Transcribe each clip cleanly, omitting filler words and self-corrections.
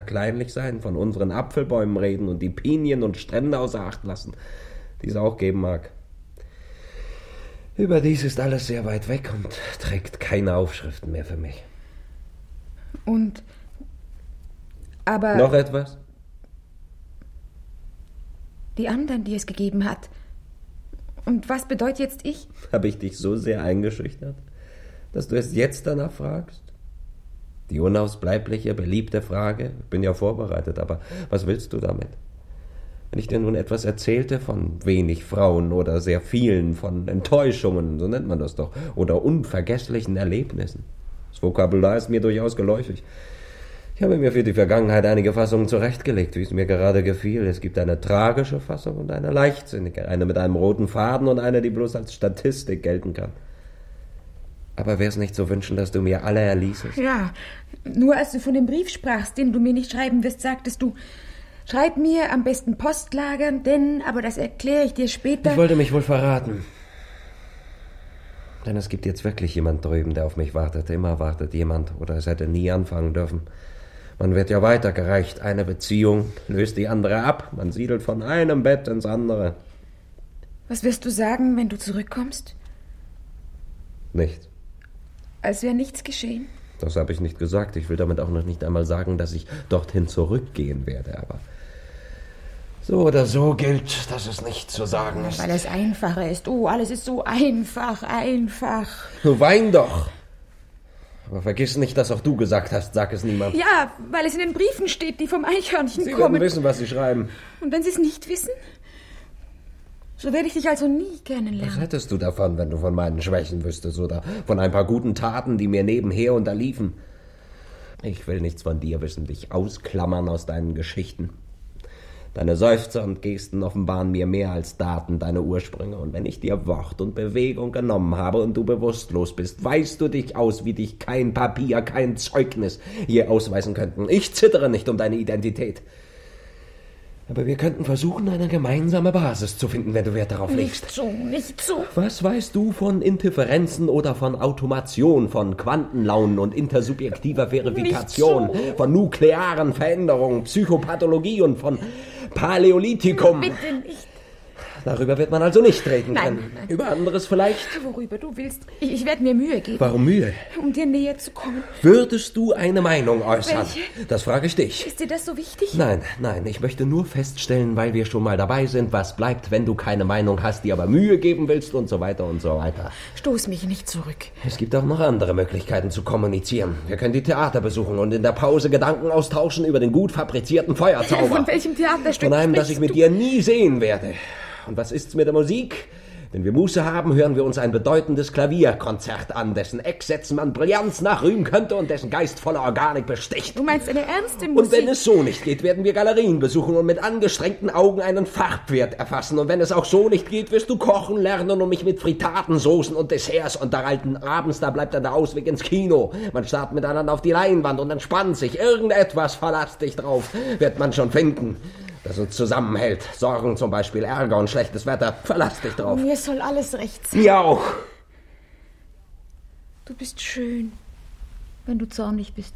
kleinlich sein, von unseren Apfelbäumen reden und die Pinien und Strände außer Acht lassen, die es auch geben mag. Überdies ist alles sehr weit weg und trägt keine Aufschriften mehr für mich. Aber... Noch etwas? Die anderen, die es gegeben hat. Und was bedeutet jetzt ich? Habe ich dich so sehr eingeschüchtert, dass du es jetzt danach fragst? Die unausbleibliche, beliebte Frage. Ich bin ja vorbereitet, aber was willst du damit? Wenn ich dir nun etwas erzählte von wenig Frauen oder sehr vielen, von Enttäuschungen, so nennt man das doch, oder unvergesslichen Erlebnissen. Das Vokabular ist mir durchaus geläufig. Ich habe mir für die Vergangenheit einige Fassungen zurechtgelegt, wie es mir gerade gefiel. Es gibt eine tragische Fassung und eine leichtsinnige, eine mit einem roten Faden und eine, die bloß als Statistik gelten kann. Aber wär's nicht zu wünschen, dass du mir alle erließest? Ja, nur als du von dem Brief sprachst, den du mir nicht schreiben wirst, sagtest du, schreib mir am besten Postlagern, denn, aber das erkläre ich dir später. Ich wollte mich wohl verraten. Denn es gibt jetzt wirklich jemand drüben, der auf mich wartet. Immer wartet jemand, oder es hätte nie anfangen dürfen. Man wird ja weitergereicht. Eine Beziehung löst die andere ab. Man siedelt von einem Bett ins andere. Was wirst du sagen, wenn du zurückkommst? Nichts. Als wäre nichts geschehen? Das habe ich nicht gesagt. Ich will damit auch noch nicht einmal sagen, dass ich dorthin zurückgehen werde. Aber so oder so gilt, dass es nicht zu sagen ist. Weil es einfacher ist. Oh, alles ist so einfach. Du wein doch. Aber vergiss nicht, dass auch du gesagt hast, sag es niemand. Ja, weil es in den Briefen steht, die vom Eichhörnchen Sie kommen. werden wissen, was sie schreiben. Und wenn sie es nicht wissen? So werde ich dich also nie kennenlernen. Was hättest du davon, wenn du von meinen Schwächen wüsstest oder von ein paar guten Taten, die mir nebenher unterliefen? Ich will nichts von dir wissen, dich ausklammern aus deinen Geschichten. Deine Seufzer und Gesten offenbaren mir mehr als Daten deine Ursprünge. Und wenn ich dir Wort und Bewegung genommen habe und du bewusstlos bist, weißt du dich aus, wie dich kein Papier, kein Zeugnis je ausweisen könnten. Ich zittere nicht um deine Identität. Aber wir könnten versuchen, eine gemeinsame Basis zu finden, wenn du Wert darauf legst. Nicht so. Was weißt du von Interferenzen oder von Automation, von Quantenlaunen und intersubjektiver Verifikation, von nuklearen Veränderungen, Psychopathologie und von Paläolithikum? Bitte nicht. Darüber wird man also nicht reden Nein, können. nein. Über anderes vielleicht? Worüber du willst. Ich werde mir Mühe geben. Warum Mühe? Um dir näher zu kommen. Würdest du eine Meinung äußern? Welche? Das frage ich dich. Ist dir das so wichtig? Nein, ich möchte nur feststellen, weil wir schon mal dabei sind, was bleibt, wenn du keine Meinung hast, die aber Mühe geben willst und so weiter und so weiter. Stoß mich nicht zurück. Es gibt auch noch andere Möglichkeiten zu kommunizieren. Wir können die Theater besuchen und in der Pause Gedanken austauschen über den gut fabrizierten Feuerzauber. Von welchem Theaterstück Von einem, das sprichst ich mit du? dir nie sehen werde. Und was ist's mit der Musik? Wenn wir Muße haben, hören wir uns ein bedeutendes Klavierkonzert an, dessen Ecksätzen man Brillanz nachrühmen könnte und dessen geistvolle Organik besticht. Du meinst eine ernste Musik? Und wenn es so nicht geht, werden wir Galerien besuchen und mit angestrengten Augen einen Farbwert erfassen. Und wenn es auch so nicht geht, wirst du kochen lernen und mich mit Fritaten, Soßen und Desserts unterhalten. Abends, da bleibt dann der Ausweg ins Kino. Man starrt miteinander auf die Leinwand und entspannt sich. Irgendetwas, verlass dich drauf, wird man schon finden, das uns zusammenhält. Sorgen zum Beispiel, Ärger und schlechtes Wetter. Verlass dich drauf. Mir soll alles recht sein. Mir auch. Du bist schön, wenn du zornig bist.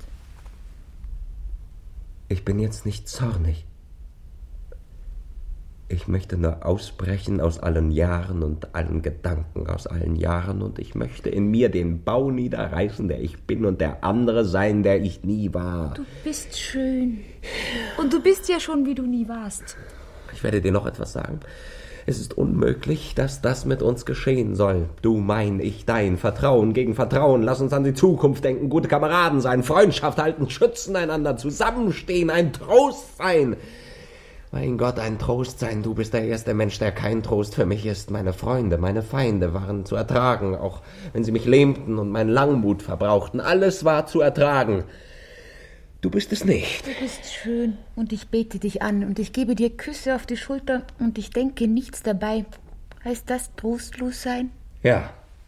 Ich bin jetzt nicht zornig. Ich möchte nur ausbrechen aus allen Jahren und allen Gedanken aus allen Jahren und ich möchte in mir den Bau niederreißen, der ich bin und der andere sein, der ich nie war. Du bist schön. Und du bist ja schon, wie du nie warst. Ich werde dir noch etwas sagen. Es ist unmöglich, dass das mit uns geschehen soll. Du mein, ich dein. Vertrauen gegen Vertrauen. Lass uns an die Zukunft denken, gute Kameraden sein, Freundschaft halten, schützen einander, zusammenstehen, ein Trost sein. Mein Gott, ein Trost sein. Du bist der erste Mensch, der kein Trost für mich ist. Meine Freunde, meine Feinde waren zu ertragen, auch wenn sie mich lähmten und meinen Langmut verbrauchten. Alles war zu ertragen. Du bist es nicht. Du bist schön und ich bete dich an und ich gebe dir Küsse auf die Schulter und ich denke nichts dabei. Heißt das trostlos sein? Ja.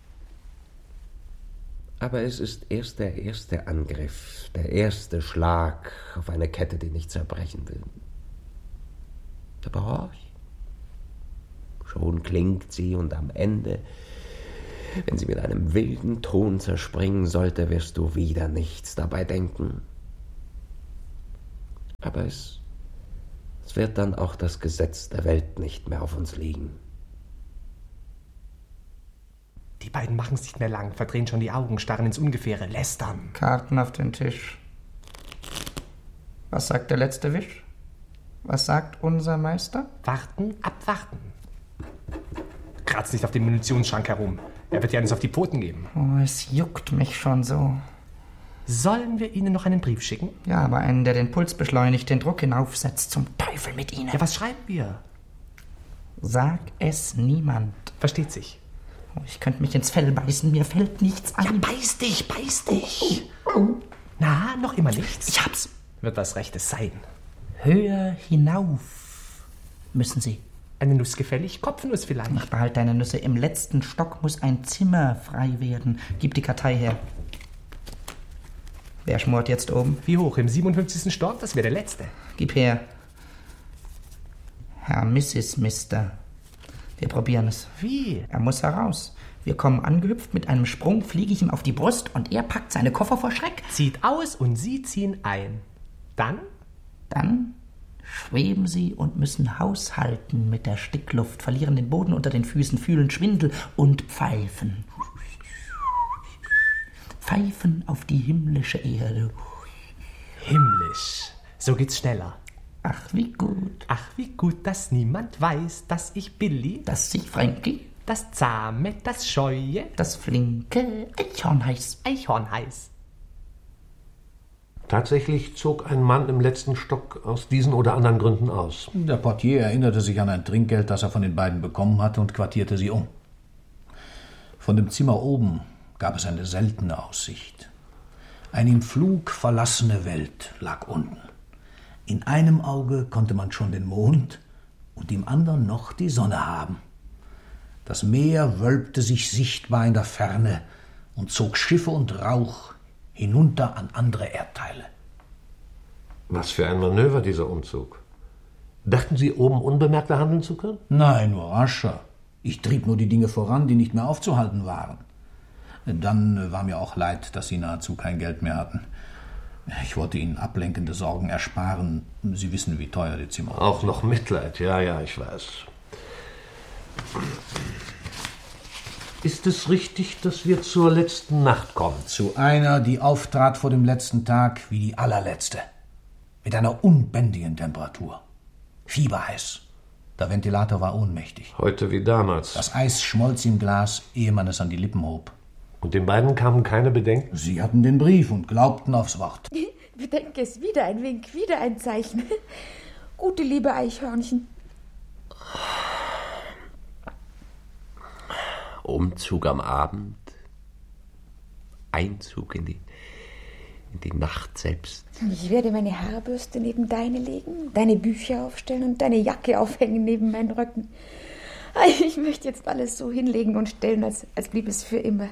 Aber es ist erst der erste Angriff, der erste Schlag auf eine Kette, die nicht zerbrechen will. Aber horch. Schon klingt sie und am Ende, wenn sie mit einem wilden Ton zerspringen sollte, wirst du wieder nichts dabei denken. Aber es wird dann auch das Gesetz der Welt nicht mehr auf uns liegen. Die beiden machen es nicht mehr lang, verdrehen schon die Augen, starren ins Ungefähre, lästern. Karten auf den Tisch. Was sagt der letzte Wisch? Was sagt unser Meister? Warten, abwarten. Kratzt nicht auf dem Munitionsschrank herum. Er wird ja alles auf die Pfoten geben. Oh, es juckt mich schon so. Sollen wir Ihnen noch einen Brief schicken? Ja, aber einen, der den Puls beschleunigt, den Druck hinaufsetzt. Zum Teufel mit Ihnen. Ja, was schreiben wir? Sag es niemand. Versteht sich. Oh, ich könnte mich ins Fell beißen, mir fällt nichts ein. Ja, beiß dich. Na, noch immer nichts? Ich hab's. Wird was Rechtes sein. Höher hinauf müssen Sie. Eine Nuss gefällig? Kopfnuss vielleicht? Ich behalte deine Nüsse. Im letzten Stock muss ein Zimmer frei werden. Gib die Kartei her. Wer schmort jetzt oben? Wie hoch? Im 57. Stock? Das wäre der letzte. Gib her. Herr Mrs. Mister. Wir probieren es. Wie? Er muss heraus. Wir kommen angehüpft, mit einem Sprung fliege ich ihm auf die Brust und er packt seine Koffer vor Schreck. Zieht aus und Sie ziehen ein. Dann? Dann schweben sie und müssen haushalten mit der Stickluft, verlieren den Boden unter den Füßen, fühlen Schwindel und pfeifen. Pfeifen auf die himmlische Erde. Himmlisch. So geht's schneller. Ach, wie gut. Ach, wie gut, dass niemand weiß, dass ich Billy, Dass sich Frankie, das Zahme, das Scheue, das flinke Eichhorn heiß. Eichhorn heiß. Tatsächlich zog ein Mann im letzten Stock aus diesen oder anderen Gründen aus. Der Portier erinnerte sich an ein Trinkgeld, das er von den beiden bekommen hatte, und quartierte sie um. Von dem Zimmer oben gab es eine seltene Aussicht. Eine im Flug verlassene Welt lag unten. In einem Auge konnte man schon den Mond und im anderen noch die Sonne haben. Das Meer wölbte sich sichtbar in der Ferne und zog Schiffe und Rauch hinunter an andere Erdteile. Was für ein Manöver, dieser Umzug. Dachten Sie, oben unbemerkter handeln zu können? Nein, nur rascher. Ich trieb nur die Dinge voran, die nicht mehr aufzuhalten waren. Dann war mir auch leid, dass Sie nahezu kein Geld mehr hatten. Ich wollte Ihnen ablenkende Sorgen ersparen. Sie wissen, wie teuer die Zimmer sind. Auch noch Mitleid, ja, ich weiß. Ist es richtig, dass wir zur letzten Nacht kommen? Zu einer, die auftrat vor dem letzten Tag wie die allerletzte. Mit einer unbändigen Temperatur. Fieberheiß. Der Ventilator war ohnmächtig. Heute wie damals. Das Eis schmolz im Glas, ehe man es an die Lippen hob. Und den beiden kamen keine Bedenken? Sie hatten den Brief und glaubten aufs Wort. Bedenke es, wieder ein Wink, wieder ein Zeichen. Gute liebe Eichhörnchen. Umzug am Abend, Einzug in die Nacht selbst. Ich werde meine Haarbürste neben deine legen, deine Bücher aufstellen und deine Jacke aufhängen neben meinen Röcken. Ich möchte jetzt alles so hinlegen und stellen, als blieb es für immer.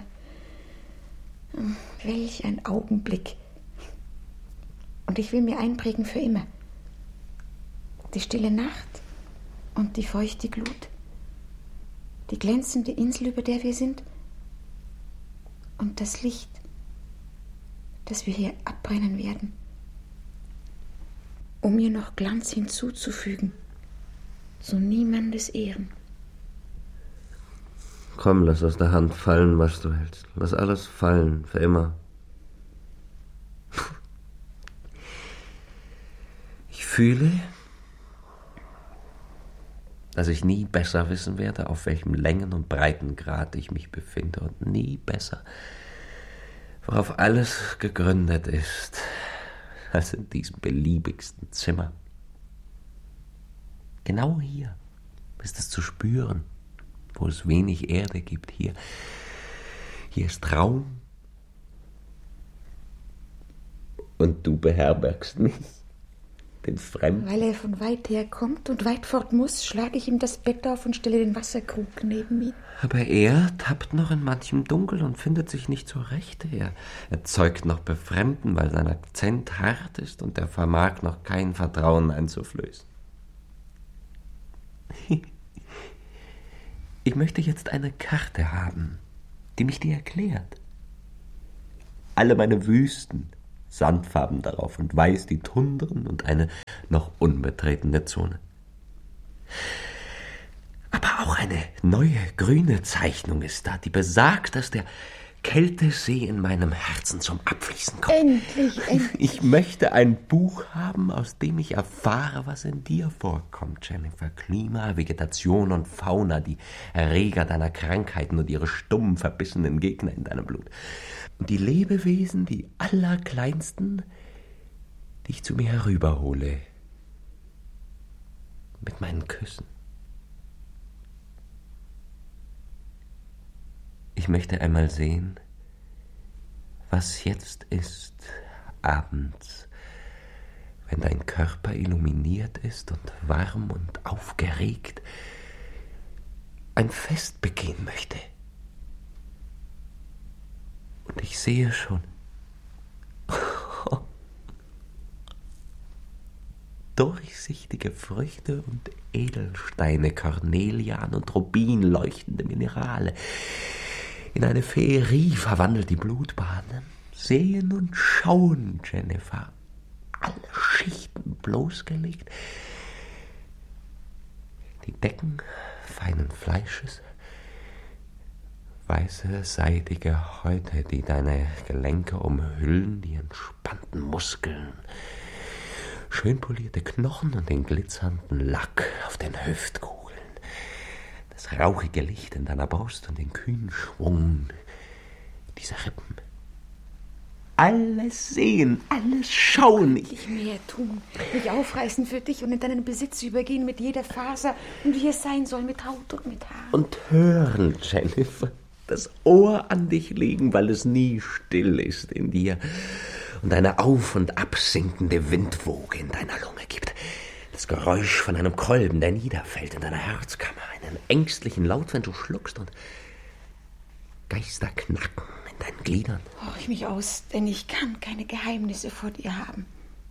Welch ein Augenblick. Und ich will mir einprägen für immer. Die stille Nacht und die feuchte Glut. Die glänzende Insel, über der wir sind. Und das Licht, das wir hier abbrennen werden. Um ihr noch Glanz hinzuzufügen. Zu niemandes Ehren. Komm, lass aus der Hand fallen, was du hältst. Lass alles fallen, für immer. Ich fühle, dass ich nie besser wissen werde, auf welchem Längen- und Breitengrad ich mich befinde, und nie besser, worauf alles gegründet ist, als in diesem beliebigsten Zimmer. Genau hier ist es zu spüren, wo es wenig Erde gibt. Hier ist Raum, und du beherbergst mich, den Fremden. Weil er von weit her kommt und weit fort muss, schlage ich ihm das Bett auf und stelle den Wasserkrug neben ihn. Aber er tappt noch in manchem Dunkel und findet sich nicht zurecht. Er erzeugt noch Befremden, weil sein Akzent hart ist, und er vermag noch kein Vertrauen einzuflößen. Ich möchte jetzt eine Karte haben, die mich dir erklärt. Alle meine Wüsten, Sandfarben darauf und weiß die Tundren und eine noch unbetretene Zone. Aber auch eine neue grüne Zeichnung ist da, die besagt, dass der Kältesee in meinem Herzen zum Abfließen kommt. Endlich. Ich möchte ein Buch haben, aus dem ich erfahre, was in dir vorkommt, Jennifer. Klima, Vegetation und Fauna, die Erreger deiner Krankheiten und ihre stumm verbissenen Gegner in deinem Blut. Und die Lebewesen, die allerkleinsten, die ich zu mir herüberhole. Mit meinen Küssen. Ich möchte einmal sehen, was jetzt ist, abends, wenn dein Körper illuminiert ist und warm und aufgeregt ein Fest begehen möchte. Und ich sehe schon durchsichtige Früchte und Edelsteine, Kornelian und Rubin, leuchtende Minerale, in eine Feerie verwandelt die Blutbahnen. Sehen und schauen, Jennifer. Alle Schichten bloßgelegt. Die Decken feinen Fleisches. Weiße, seidige Häute, die deine Gelenke umhüllen, die entspannten Muskeln. Schön polierte Knochen und den glitzernden Lack auf den Hüftkugeln. Das rauchige Licht in deiner Brust und den kühnen Schwung dieser Rippen. Alles sehen, alles schauen. Ich mehr tun, mich aufreißen für dich und in deinen Besitz übergehen mit jeder Faser und wie es sein soll, mit Haut und mit Haar. Und hören, Jennifer, das Ohr an dich legen, weil es nie still ist in dir und eine auf- und absinkende Windwoge in deiner Lunge gibt. Das Geräusch von einem Kolben, der niederfällt in deiner Herzkammer, einen ängstlichen Laut, wenn du schluckst und Geister knacken in deinen Gliedern. Horch ich mich aus, denn ich kann keine Geheimnisse vor dir haben.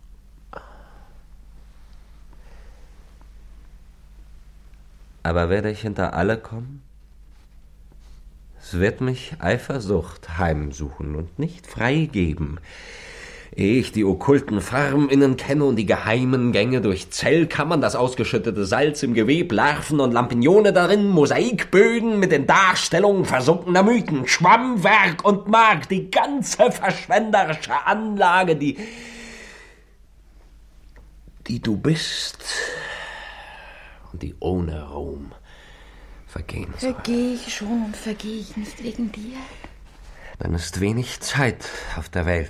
Aber werde ich hinter alle kommen? Es wird mich Eifersucht heimsuchen und nicht freigeben. Ehe ich die okkulten Farben innen kenne und die geheimen Gänge durch Zellkammern, das ausgeschüttete Salz im Geweb, Larven und Lampignone darin, Mosaikböden mit den Darstellungen versunkener Mythen, Schwammwerk und Mark, die ganze verschwenderische Anlage, die du bist und die ohne Ruhm vergehen soll. Vergehe ich schon und vergehe ich nicht wegen dir? Dann ist wenig Zeit auf der Welt.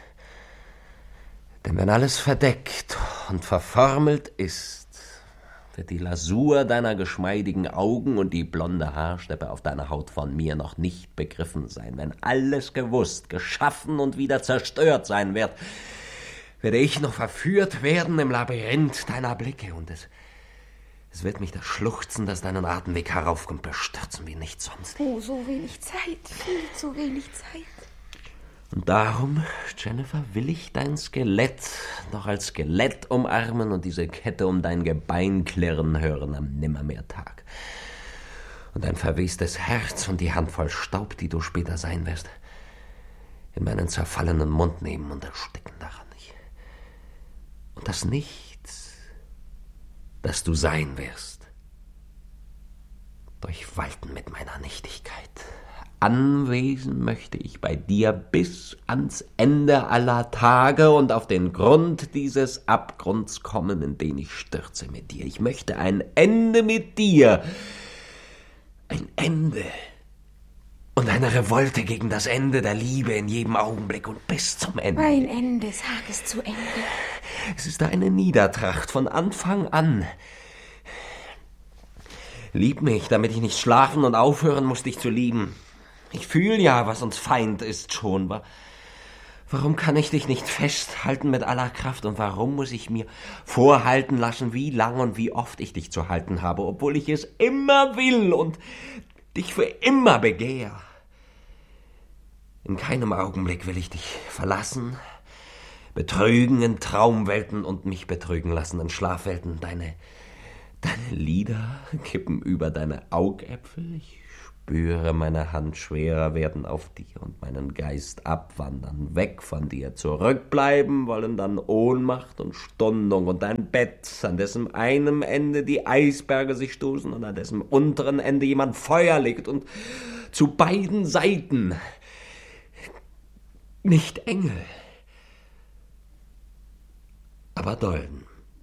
Denn wenn alles verdeckt und verformelt ist, wird die Lasur deiner geschmeidigen Augen und die blonde Haarsteppe auf deiner Haut von mir noch nicht begriffen sein. Wenn alles gewusst, geschaffen und wieder zerstört sein wird, werde ich noch verführt werden im Labyrinth deiner Blicke und es wird mich das Schluchzen, das deinen Atemweg heraufkommt, bestürzen wie nichts sonst. Oh, so wenig Zeit, viel zu wenig Zeit. Und darum, Jennifer, will ich dein Skelett noch als Skelett umarmen und diese Kette um dein Gebein klirren hören am Nimmermehrtag. Und dein verwestes Herz und die Handvoll Staub, die du später sein wirst, in meinen zerfallenen Mund nehmen und ersticken daran. Und das Nichts, das du sein wirst, durchwalten mit meiner Nichtigkeit. Anwesen möchte ich bei dir bis ans Ende aller Tage und auf den Grund dieses Abgrunds kommen, in den ich stürze mit dir. Ich möchte ein Ende mit dir. Ein Ende. Und eine Revolte gegen das Ende der Liebe in jedem Augenblick und bis zum Ende. Ein Ende, sag es zu Ende. Es ist eine Niedertracht von Anfang an. Lieb mich, damit ich nicht schlafen und aufhören muss, dich zu lieben. Ich fühl ja, was uns Feind ist schon. Warum kann ich dich nicht festhalten mit aller Kraft? Und warum muss ich mir vorhalten lassen, wie lang und wie oft ich dich zu halten habe, obwohl ich es immer will und dich für immer begehr? In keinem Augenblick will ich dich verlassen, betrügen in Traumwelten und mich betrügen lassen in Schlafwelten. Deine Lider kippen über deine Augäpfel. Ich spüre meine Hand schwerer werden auf dir und meinen Geist abwandern, weg von dir. Zurückbleiben wollen dann Ohnmacht und Stundung und ein Bett, an dessen einem Ende die Eisberge sich stoßen und an dessen unteren Ende jemand Feuer legt und zu beiden Seiten nicht Engel, aber Dolden.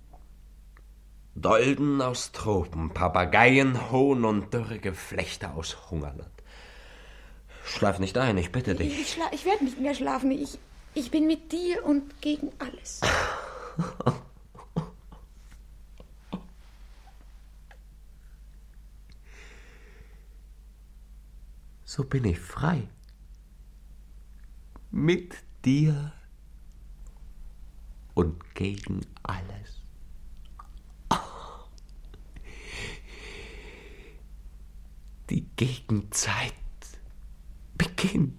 Dolden aus Tropen, Papageien, Hohn und dürre Geflechte aus Hungerland. Schlaf nicht ein, ich bitte dich. Ich werde nicht mehr schlafen. Ich bin mit dir und gegen alles. So bin ich frei. Mit dir und gegen alles. Die Gegenzeit beginnt.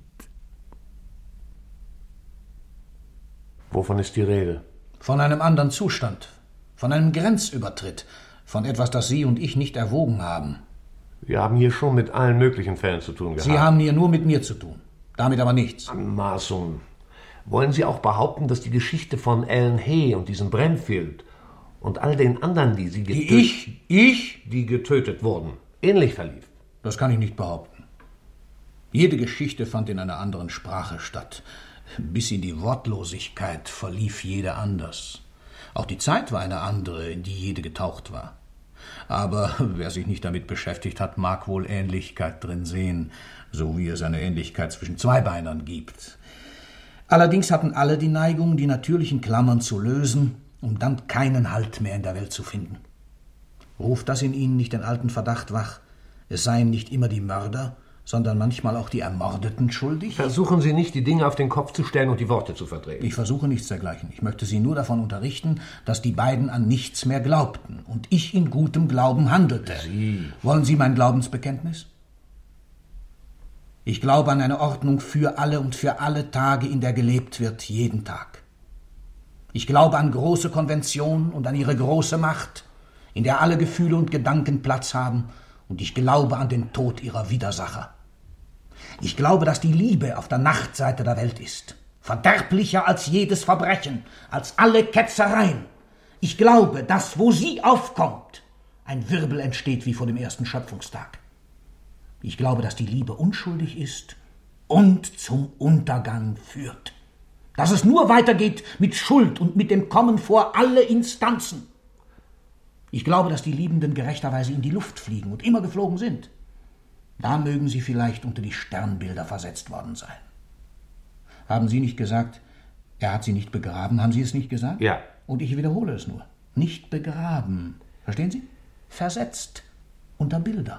Wovon ist die Rede? Von einem anderen Zustand, von einem Grenzübertritt, von etwas, das Sie und ich nicht erwogen haben. Wir haben hier schon mit allen möglichen Fällen zu tun gehabt. Sie haben hier nur mit mir zu tun, damit aber nichts. Anmaßung. Wollen Sie auch behaupten, dass die Geschichte von Ellen Hay und diesem Brentfield und all den anderen, die die getötet wurden, ähnlich verlief? Das kann ich nicht behaupten. Jede Geschichte fand in einer anderen Sprache statt. Bis in die Wortlosigkeit verlief jede anders. Auch die Zeit war eine andere, in die jede getaucht war. Aber wer sich nicht damit beschäftigt hat, mag wohl Ähnlichkeit drin sehen, so wie es eine Ähnlichkeit zwischen Zweibeinern gibt. Allerdings hatten alle die Neigung, die natürlichen Klammern zu lösen, um dann keinen Halt mehr in der Welt zu finden. Ruft das in ihnen nicht den alten Verdacht wach, es seien nicht immer die Mörder, sondern manchmal auch die Ermordeten schuldig? Versuchen Sie nicht, die Dinge auf den Kopf zu stellen und die Worte zu verdrehen. Ich versuche nichts dergleichen. Ich möchte Sie nur davon unterrichten, dass die beiden an nichts mehr glaubten und ich in gutem Glauben handelte. Sie. Wollen Sie mein Glaubensbekenntnis? Ich glaube an eine Ordnung für alle und für alle Tage, in der gelebt wird, jeden Tag. Ich glaube an große Konventionen und an ihre große Macht, in der alle Gefühle und Gedanken Platz haben, und ich glaube an den Tod ihrer Widersacher. Ich glaube, dass die Liebe auf der Nachtseite der Welt ist, verderblicher als jedes Verbrechen, als alle Ketzereien. Ich glaube, dass, wo sie aufkommt, ein Wirbel entsteht wie vor dem ersten Schöpfungstag. Ich glaube, dass die Liebe unschuldig ist und zum Untergang führt. Dass es nur weitergeht mit Schuld und mit dem Kommen vor alle Instanzen. Ich glaube, dass die Liebenden gerechterweise in die Luft fliegen und immer geflogen sind. Da mögen sie vielleicht unter die Sternbilder versetzt worden sein. Haben Sie nicht gesagt, er hat sie nicht begraben? Haben Sie es nicht gesagt? Ja. Und ich wiederhole es nur. Nicht begraben. Verstehen Sie? Versetzt unter Bilder.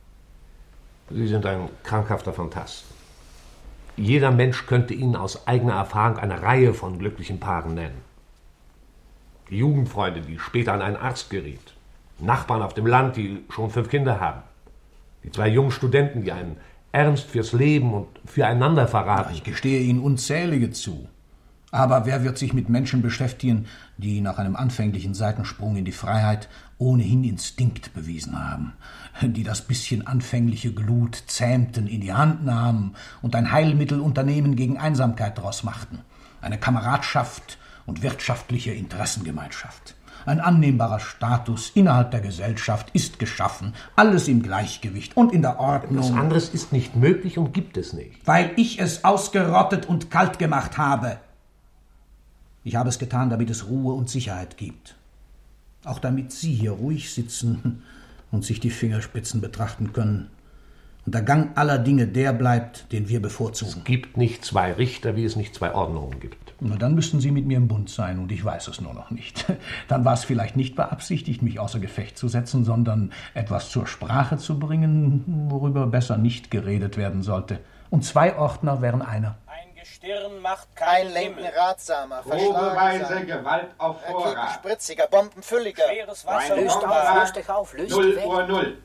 Sie sind ein krankhafter Phantast. Jeder Mensch könnte Ihnen aus eigener Erfahrung eine Reihe von glücklichen Paaren nennen. Die Jugendfreunde, die später an einen Arzt geriet. Nachbarn auf dem Land, die schon 5 Kinder haben. Die 2 jungen Studenten, die einen Ernst fürs Leben und füreinander verraten. Ich gestehe Ihnen unzählige zu. Aber wer wird sich mit Menschen beschäftigen, die nach einem anfänglichen Seitensprung in die Freiheit ohnehin Instinkt bewiesen haben, die das bisschen anfängliche Glut zähmten, in die Hand nahmen und ein Heilmittelunternehmen gegen Einsamkeit daraus machten, eine Kameradschaft und wirtschaftliche Interessengemeinschaft. Ein annehmbarer Status innerhalb der Gesellschaft ist geschaffen, alles im Gleichgewicht und in der Ordnung. Etwas anderes ist nicht möglich und gibt es nicht. Weil ich es ausgerottet und kalt gemacht habe. Ich habe es getan, damit es Ruhe und Sicherheit gibt. Auch damit Sie hier ruhig sitzen und sich die Fingerspitzen betrachten können. Und der Gang aller Dinge der bleibt, den wir bevorzugen. Es gibt nicht 2 Richter, wie es nicht 2 Ordnungen gibt. Na, dann müssten Sie mit mir im Bund sein, und ich weiß es nur noch nicht. Dann war es vielleicht nicht beabsichtigt, mich außer Gefecht zu setzen, sondern etwas zur Sprache zu bringen, worüber besser nicht geredet werden sollte. Und 2 Ordner wären einer. Ein Gestirn macht kein Lenken Himmel. ratsamer, Probeweise Gewalt auf Vorrat. spritziger, bombenfülliger. Schweres Wasser Löst und auf, 0 Uhr 0.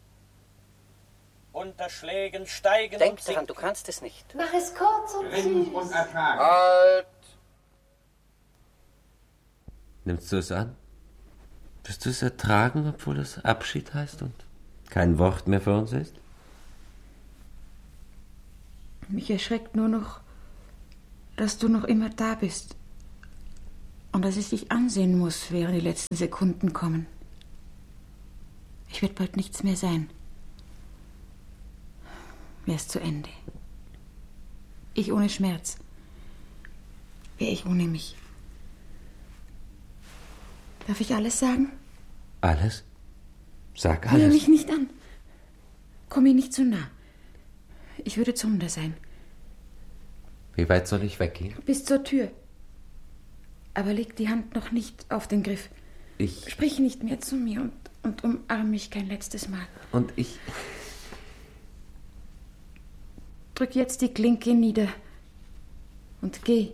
Unter Schlägen steigen Denk und sinken. daran, du kannst es nicht. Mach es kurz und Grimm süß. und ertragen. Halt! Nimmst du es an? Wirst du es ertragen, obwohl es Abschied heißt und kein Wort mehr für uns ist? Mich erschreckt nur noch, dass du noch immer da bist und dass ich dich ansehen muss, während die letzten Sekunden kommen. Ich werde bald nichts mehr sein. Wäre es zu Ende. Ich ohne Schmerz. Wäre ich ohne mich. Darf ich alles sagen? Alles? Sag Rühr alles. mich nicht an. Komm mir nicht zu nah. Ich würde Zunder sein. Wie weit soll ich weggehen? Bis zur Tür. Aber leg die Hand noch nicht auf den Griff. Ich... Sprich nicht mehr zu mir und umarm mich kein letztes Mal. Und ich... Drück jetzt die Klinke nieder und geh.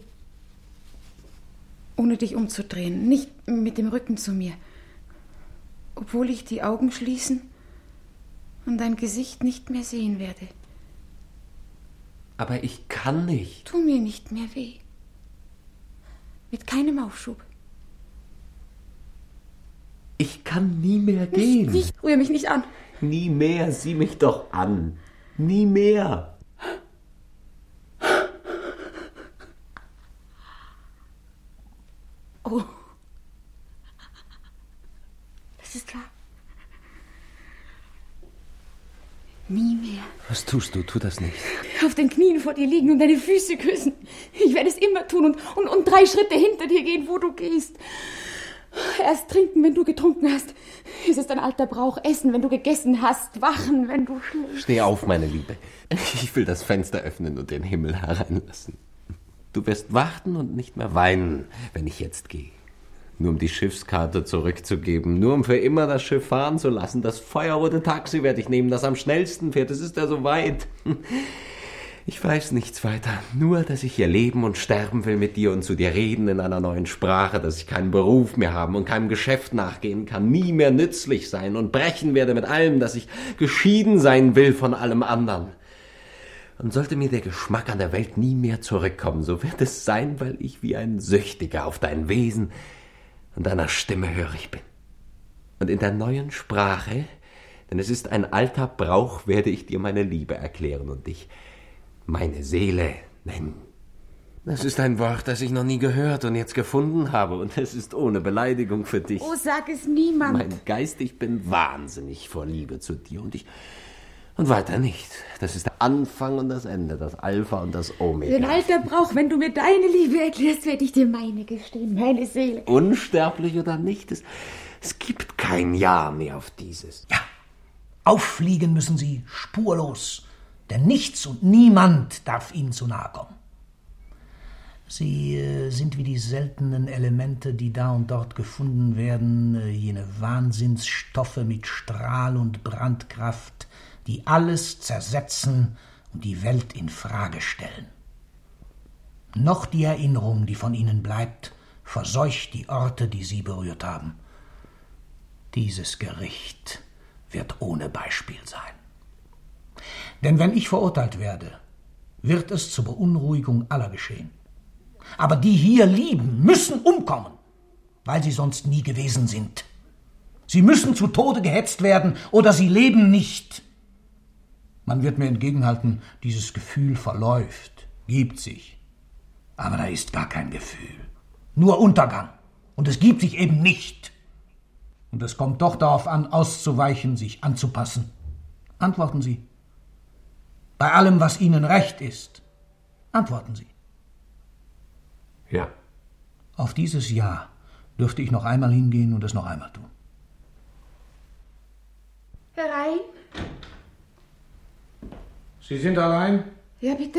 Ohne dich umzudrehen, nicht mit dem Rücken zu mir. Obwohl ich die Augen schließen und dein Gesicht nicht mehr sehen werde. Aber ich kann nicht. Tu mir nicht mehr weh. Mit keinem Aufschub. Ich kann nie mehr gehen. Nicht, rühr mich nicht an. Nie mehr, sieh mich doch an. Nie mehr. Oh. Das ist wahr. Nie mehr. Was tust du? Tu das nicht. Auf den Knien vor dir liegen und deine Füße küssen. Ich werde es immer tun und 3 Schritte hinter dir gehen, wo du gehst. Erst trinken, wenn du getrunken hast. Es ist ein alter Brauch. Essen, wenn du gegessen hast. Wachen, wenn du schläfst. Steh auf, meine Liebe. Ich will das Fenster öffnen und den Himmel hereinlassen. Du wirst warten und nicht mehr weinen, wenn ich jetzt gehe. Nur um die Schiffskarte zurückzugeben, nur um für immer das Schiff fahren zu lassen. Das feuerrote Taxi werde ich nehmen, das am schnellsten fährt. Es ist ja so weit. Ich weiß nichts weiter. Nur, dass ich hier leben und sterben will mit dir und zu dir reden in einer neuen Sprache, dass ich keinen Beruf mehr haben und keinem Geschäft nachgehen kann, nie mehr nützlich sein und brechen werde mit allem, dass ich geschieden sein will von allem anderen. Und sollte mir der Geschmack an der Welt nie mehr zurückkommen, so wird es sein, weil ich wie ein Süchtiger auf dein Wesen und deiner Stimme hörig bin. Und in der neuen Sprache, denn es ist ein alter Brauch, werde ich dir meine Liebe erklären und dich meine Seele nennen. Das ist ein Wort, das ich noch nie gehört und jetzt gefunden habe, und es ist ohne Beleidigung für dich. Oh, sag es niemand. Mein Geist, ich bin wahnsinnig vor Liebe zu dir und weiter nicht. Das ist der Anfang und das Ende, das Alpha und das Omega. Den alter Brauch, wenn du mir deine Liebe erklärst, werde ich dir meine gestehen, meine Seele. Unsterblich oder nicht, es gibt kein Ja mehr auf dieses. Ja, auffliegen müssen sie spurlos, denn nichts und niemand darf ihnen zu nahe kommen. Sie sind wie die seltenen Elemente, die da und dort gefunden werden, jene Wahnsinnsstoffe mit Strahl und Brandkraft, die alles zersetzen und die Welt in Frage stellen. Noch die Erinnerung, die von ihnen bleibt, verseucht die Orte, die sie berührt haben. Dieses Gericht wird ohne Beispiel sein. Denn wenn ich verurteilt werde, wird es zur Beunruhigung aller geschehen. Aber die hier lieben, müssen umkommen, weil sie sonst nie gewesen sind. Sie müssen zu Tode gehetzt werden, oder sie leben nicht. Man wird mir entgegenhalten, dieses Gefühl verläuft, gibt sich. Aber da ist gar kein Gefühl. Nur Untergang. Und es gibt sich eben nicht. Und es kommt doch darauf an, auszuweichen, sich anzupassen. Antworten Sie. Bei allem, was Ihnen recht ist. Antworten Sie. Ja. Auf dieses Ja dürfte ich noch einmal hingehen und es noch einmal tun. Herein. Sie sind allein? Ja, bitte?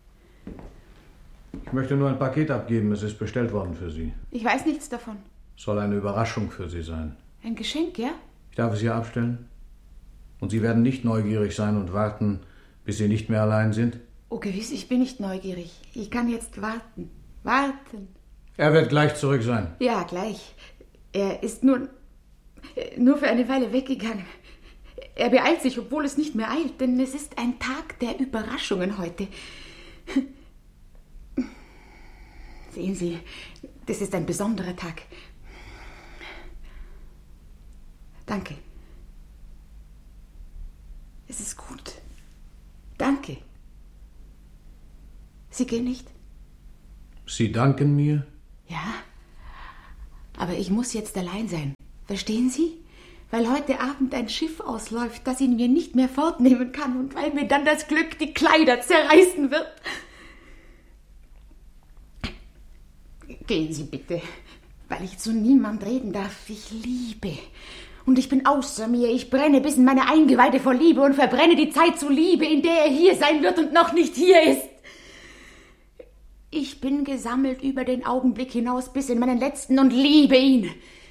Ich möchte nur ein Paket abgeben. Es ist bestellt worden für Sie. Ich weiß nichts davon. Soll eine Überraschung für Sie sein. Ein Geschenk, ja? Ich darf es hier abstellen? Und Sie werden nicht neugierig sein und warten, bis Sie nicht mehr allein sind? Oh, gewiss, ich bin nicht neugierig. Ich kann jetzt warten. Warten. Er wird gleich zurück sein. Ja, gleich. Er ist nur für eine Weile weggegangen. Er beeilt sich, obwohl es nicht mehr eilt, denn es ist ein Tag der Überraschungen heute. Sehen Sie, das ist ein besonderer Tag. Danke. Es ist gut. Danke. Sie gehen nicht? Sie danken mir? Ja, aber ich muss jetzt allein sein. Verstehen Sie? Weil heute Abend ein Schiff ausläuft, das ihn mir nicht mehr fortnehmen kann und weil mir dann das Glück die Kleider zerreißen wird. Gehen Sie bitte, weil ich zu niemand reden darf. Ich liebe. Und ich bin außer mir. Ich brenne bis in meine Eingeweide vor Liebe und verbrenne die Zeit zu Liebe, in der er hier sein wird und noch nicht hier ist. Ich bin gesammelt über den Augenblick hinaus bis in meinen letzten und liebe ihn.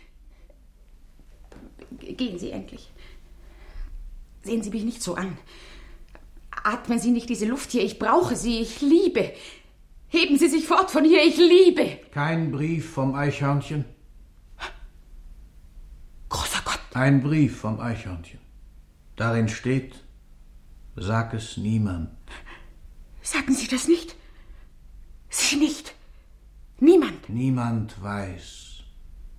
Gehen Sie endlich. Sehen Sie mich nicht so an. Atmen Sie nicht diese Luft hier. Ich brauche Sie. Ich liebe. Heben Sie sich fort von hier. Ich liebe. Kein Brief vom Eichhörnchen? Großer Gott. Ein Brief vom Eichhörnchen. Darin steht, sag es niemand. Sagen Sie das nicht? Sie nicht. Niemand. Niemand weiß.